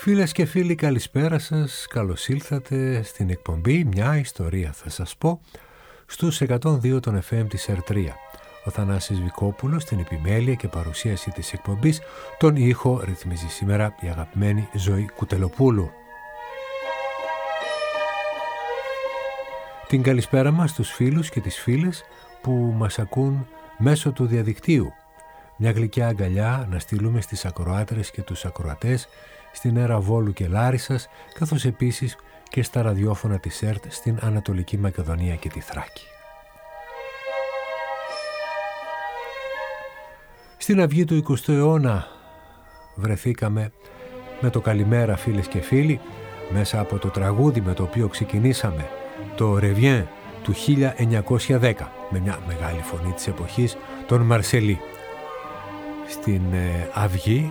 Φίλες και φίλοι, καλησπέρα σας. Καλώς ήλθατε στην εκπομπή «Μια ιστορία θα σας πω» στους 102 των FM της ΕΡΤ3. Ο Θανάσης Βικόπουλος στην επιμέλεια και παρουσίαση της εκπομπής. Τον ήχο ρυθμίζει σήμερα η αγαπημένη Ζωή Κουτελοπούλου. Την καλησπέρα μας στους φίλους και τις φίλες που μας ακούν μέσω του διαδικτύου. Μια γλυκιά αγκαλιά να στείλουμε στις ακροάτρες και τους ακροατές στην Έρα Βόλου και Λάρισσας, καθώς επίσης και στα ραδιόφωνα της ΕΡΤ στην Ανατολική Μακεδονία και τη Θράκη. Στην αυγή του 20ου αιώνα βρεθήκαμε με το καλημέρα φίλες και φίλοι, μέσα από το τραγούδι με το οποίο ξεκινήσαμε, το Revient του 1910, με μια μεγάλη φωνή της εποχής, τον Μαρσελί. Στην αυγή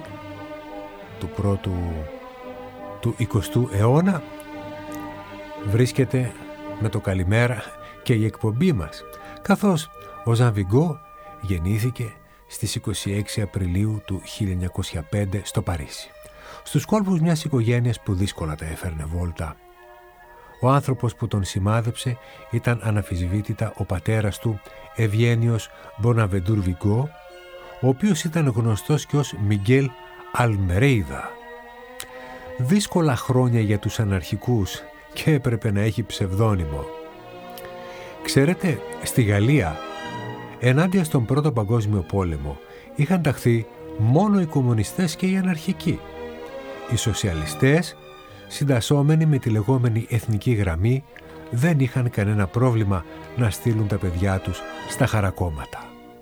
του 20ου αιώνα βρίσκεται με το καλημέρα και η εκπομπή μας, καθώς ο Ζαν Βιγκό γεννήθηκε στις 26 Απριλίου του 1905 στο Παρίσι, στους κόλπους μιας οικογένειας που δύσκολα τα έφερνε βόλτα. Ο άνθρωπος που τον σημάδεψε ήταν αναμφισβήτητα ο πατέρας του, Ευγένιος Μποναβεντούρ Βιγκό, ο οποίος ήταν γνωστός και ως Μιγγέλ Αλμερέιδα. Δύσκολα χρόνια για τους αναρχικούς και έπρεπε να έχει ψευδόνυμο. Ξέρετε, στη Γαλλία, ενάντια στον Πρώτο Παγκόσμιο Πόλεμο, είχαν ταχθεί μόνο οι κομμουνιστές και οι αναρχικοί. Οι σοσιαλιστές, συντασσόμενοι με τη λεγόμενη εθνική γραμμή, δεν είχαν κανένα πρόβλημα να στείλουν τα παιδιά τους στα χαρακόμματα.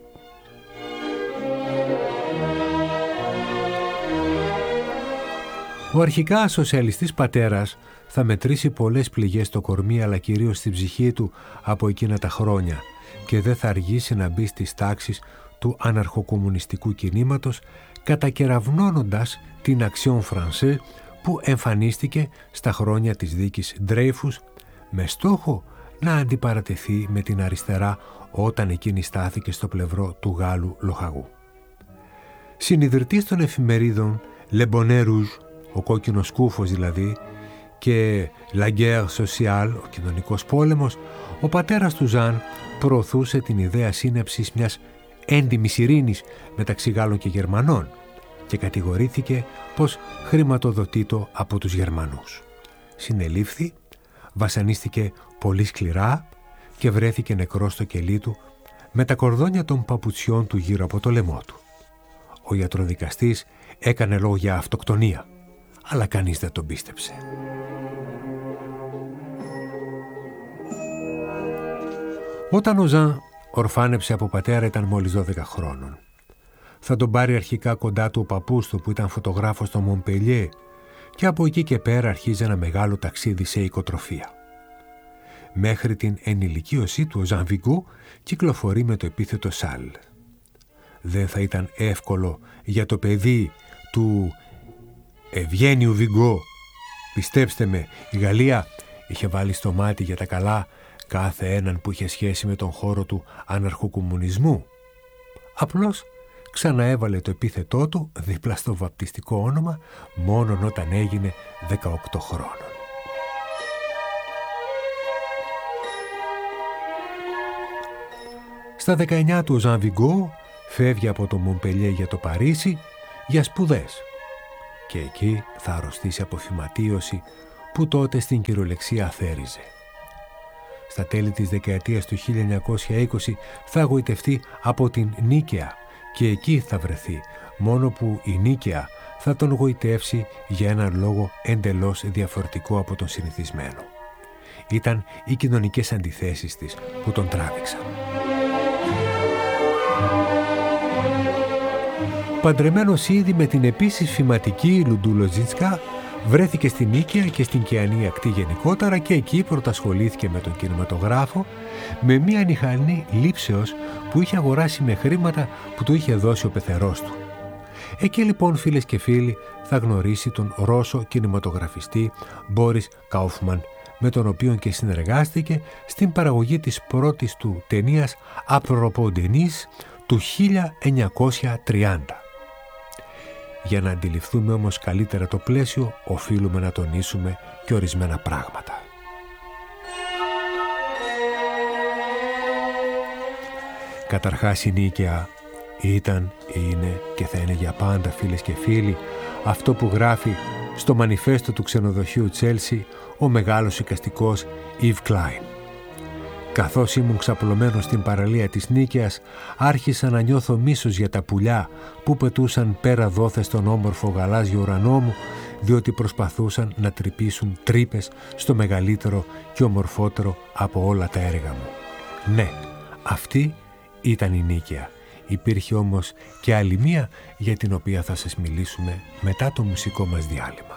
Ο αρχικά σοσιαλιστής πατέρας θα μετρήσει πολλές πληγές στο κορμί, αλλά κυρίως στην ψυχή του από εκείνα τα χρόνια, και δεν θα αργήσει να μπει στις τάξεις του αναρχοκομμουνιστικού κινήματος, κατακεραυνώνοντας την Action Française που εμφανίστηκε στα χρόνια της δίκης Ντρέιφους, με στόχο να αντιπαρατεθεί με την αριστερά όταν εκείνη στάθηκε στο πλευρό του Γάλλου λοχαγού. Συνιδρυτής των εφημερίδων Le Bonnet Rouge, ο κόκκινος σκούφος δηλαδή, και La Guerre Sociale, ο κοινωνικός πόλεμος, ο πατέρας του Ζαν προωθούσε την ιδέα σύννεψης μιας έντιμης ειρήνης μεταξύ Γάλλων και Γερμανών και κατηγορήθηκε πως χρηματοδοτείτο από τους Γερμανούς. Συνελήφθη, βασανίστηκε πολύ σκληρά και βρέθηκε νεκρός στο κελί του με τα κορδόνια των παπουτσιών του γύρω από το λαιμό του. Ο ιατροδικαστής έκανε λόγο για αυτοκτονία, αλλά κανείς δεν τον πίστεψε. Όταν ο Ζαν ορφάνεψε από πατέρα ήταν μόλις 12 χρόνων. Θα τον πάρει αρχικά κοντά του ο παππούς του που ήταν φωτογράφος στο Μομπελιέ, και από εκεί και πέρα αρχίζει ένα μεγάλο ταξίδι σε οικοτροφία. Μέχρι την ενηλικίωσή του ο Ζαν Βιγκό κυκλοφορεί με το επίθετο Σάλ. Δεν θα ήταν εύκολο για το παιδί του Ευγένιου Βιγκό. Πιστέψτε με, η Γαλλία είχε βάλει στο μάτι για τα καλά κάθε έναν που είχε σχέση με τον χώρο του αναρχοκομμουνισμού. Απλώς ξαναέβαλε το επίθετό του δίπλα στο βαπτιστικό όνομα μόνον όταν έγινε 18 χρόνων. Στα 19 του ο Ζαν Βιγκό φεύγει από το Μομπελιέ για το Παρίσι για σπουδές και εκεί θα αρρωστήσει από φυματίωση που τότε στην κυριολεξία θέριζε. Στα τέλη της δεκαετίας του 1920 θα γοητευτεί από την Νίκαια και εκεί θα βρεθεί, μόνο που η Νίκαια θα τον γοητεύσει για έναν λόγο εντελώς διαφορετικό από τον συνηθισμένο. Ήταν οι κοινωνικές αντιθέσεις της που τον τράβηξαν. Παντρεμένος ήδη με την επίσης φηματική Λουντούλοζινσκα, βρέθηκε στην Νίκαια και στην Κεανή Ακτή γενικότερα και εκεί πρωτασχολήθηκε με τον κινηματογράφο με μια νηχανή λήψεως που είχε αγοράσει με χρήματα που του είχε δώσει ο πεθερός του. Εκεί λοιπόν φίλες και φίλοι θα γνωρίσει τον Ρώσο κινηματογραφιστή Μπόρις Κάουφμαν, με τον οποίο και συνεργάστηκε στην παραγωγή της πρώτης του ταινίας «Απροποντενής» του 1930. Για να αντιληφθούμε όμως καλύτερα το πλαίσιο, οφείλουμε να τονίσουμε και ορισμένα πράγματα. Καταρχάς η Νίκαια ήταν, είναι και θα είναι για πάντα, φίλες και φίλοι, αυτό που γράφει στο μανιφέστο του ξενοδοχείου Τσέλσι ο μεγάλος εικαστικός Yves Klein. Καθώς ήμουν ξαπλωμένος στην παραλία της Νίκαιας, άρχισα να νιώθω μίσος για τα πουλιά που πετούσαν πέρα δόθε στον όμορφο γαλάζιο ουρανό μου, διότι προσπαθούσαν να τρυπήσουν τρύπες στο μεγαλύτερο και ομορφότερο από όλα τα έργα μου. Ναι, αυτή ήταν η Νίκαια. Υπήρχε όμως και άλλη μία για την οποία θα σας μιλήσουμε μετά το μουσικό μας διάλειμμα.